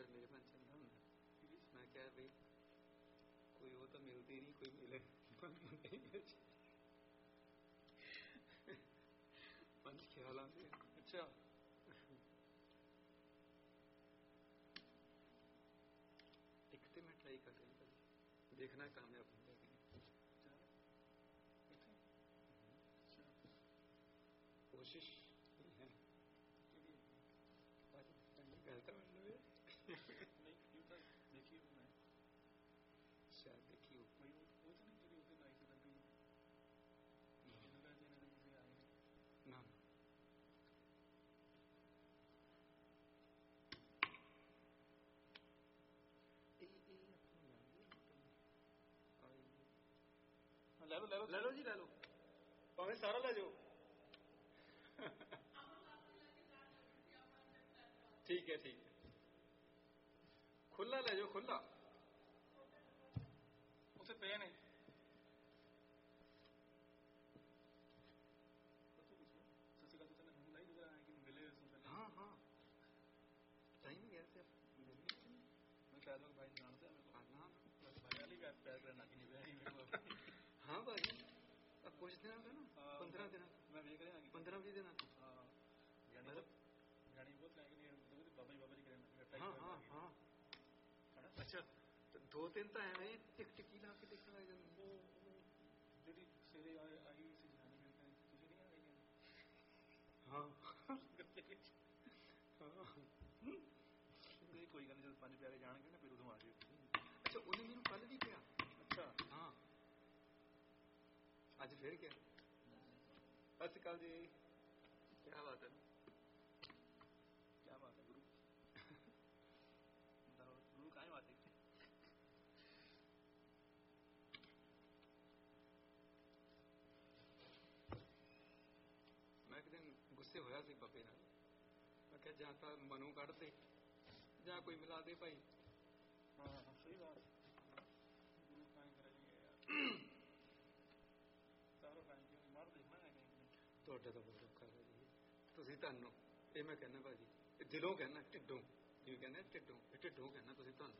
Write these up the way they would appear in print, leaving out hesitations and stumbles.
ਮੇਰੇ ਮਨ ਚ ਹੁੰਦਾ ਮੈਂ ਕਿਹਾ ਵੀ ਕੋਈ ਉਹ ਤਾਂ ਮਿਲਦੀ ਨਹੀਂ, ਕੋਈ ਮਿਲੇ ਮਨ ਚ ਖਿਆਲ ਆਉਂਦੇ। ਅੱਛਾ ਇੱਕ ਤੇ ਮੈਂ ਟਰਾਈ ਕਰ ਰਿਹਾ ਦੇਖਣਾ ਕਾਮਯਾਬ ਹੁੰਦਾ ਕਿ ਨਹੀਂ। ਕੋਸ਼ਿਸ਼ ਹੈ ਗੱਲ ਤਾਂ ਮੈਨੂੰ देखी हूँ मैं शायद देखी हो वही वो तो नहीं तेरी होते नाइट लगी ना ले लो जी ले लो भावे सारा ले जाओ ठीक है खुला ले जाओ खुला उसे पे नहीं हाँ हाँ सही में गया मैं शायद भाई जानते हैं भाई वाली का पैर रहना कि नहीं हाँ भाई अब कुछ दिन ना 15 दिन मैं देख रहा 15-20 दिन गाड़ी बहुत बाबा जी करें हाँ हाँ हाँ अच्छा 2-3 ਤਾਂ ਐਵੇਂ ਟਿਕ ਟਿਕੀ ਲਾ ਕੇ ਦੇਖਣ ਲੱਗ ਜਾਂਦੇ ਉਹ ਜਿਹੜੀ ਸਵੇਰੇ ਆਈ ਸੀ ਜਨਾਨੀ ਮਿਲਦੇ ਤੁਸੀਂ ਨਹੀਂ ਆਏ ਹਾਂ ਨਹੀਂ ਕੋਈ ਗੱਲ ਨਹੀਂ ਜਦੋਂ 5 ਪਿਆਰੇ ਜਾਣਗੇ ਨਾ ਫਿਰ ਉਦੋਂ ਆ ਜਿਓ ਅੱਛਾ ਉਹਨੇ ਮੈਨੂੰ ਕੱਲ ਵੀ ਕਿਹਾ ਅੱਛਾ ਹਾਂ ਅੱਜ ਫਿਰ ਕਿਹਾ ਸਤਿ ਸ਼੍ਰੀ ਅਕਾਲ ਜੀ ਕੀ ਬਾਤ ਹੈ क्या बात है गुरु गुरु काय बात है मैं एक दिन गुस्से होया सी बाबे नाल मैं क्या ਜਾਂ ਤਾਂ ਮਨੋਂ ਕੱਢ ਦੇ ਜਾਂ ਕੋਈ ਮਿਲਾ ਦੇ ਭਾਈ हाँ सही बात गुरु काय करेंगे यार सारा टाइम क्यों मार देखना है ਤੁਹਾਡਾ ਤਾਂ ਬਹੁਤ ਔਖਾ ਹੈ ਜੀ ਤੁਸੀਂ ਤੁਹਾਨੂੰ ਇਹ ਮੈਂ ਕਹਿੰਦਾ ਭਾਜੀ ਦਿਲੋਂ ਕਹਿੰਦਾ ਢਿੱਡੋਂ ਜਿਵੇਂ ਕਹਿੰਦੇ ਢਿੱਡੋਂ ਕਹਿੰਦਾ ਤੁਸੀਂ ਤੁਹਾਨੂੰ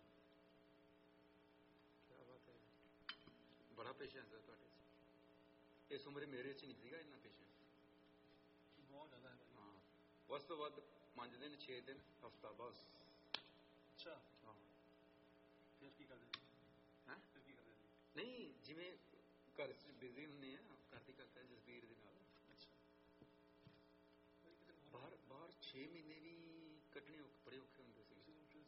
ਕੀ ਬਾਤ ਹੈ ਬੜਾ ਪੇਸ਼ੈਂਸ ਹੈ ਤੁਹਾਡੇ ਚ ਇਸ ਉਮਰੇ ਮੇਰੇ ਚ ਨਹੀਂ ਸੀਗਾ ਇੰਨਾ ਪੇਸ਼ੈਂਸ ਬਹੁਤ ਜ਼ਿਆਦਾ ਹੈ ਹਾਂ ਵੱਧ ਤੋਂ ਵੱਧ 5 ਦਿਨ 6 ਦਿਨ ਹਫਤਾ ਬਸ ਅੱਛਾ ਹਾਂ ਫਿਰ ਕੀ ਕਰਦੇ ਹੈ ਫਿਰ ਕੀ ਕਰਦੇ ਨਹੀਂ ਜਿਵੇਂ ਘਰ ਚ ਬਿਜ਼ੀ ਹੁੰਦੇ ਆ ਘਰ ਦੀ ਕਰਦਾ ਜਸਬੀਰ ਦੇ ਨਾਲ ਬਾਹਰ 6 ਮਹੀਨੇ ਵੀ ਕੱਢਣੇ ਬੜੇ ਔਖੇ ਹੁੰਦੇ ਸੀ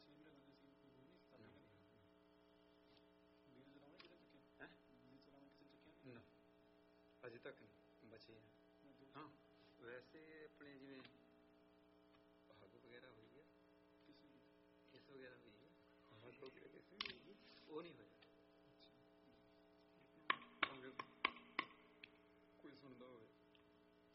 ਨਾ ਅਜੇ ਤੱਕ ਨਹੀਂ ਬਚੇ ਹਾਂ ਵੈਸੇ ਆਪਣੇ ਜਿਵੇਂ ਹੱਗ ਵਗੈਰਾ ਹੋਈ ਹੈ ਕਿਸ ਵਗੈਰਾ ਹੋਈ ਹੈ ਹੱਗ ਵਗੈਰਾ ਉਹ ਨਹੀਂ ਹੋਇਆ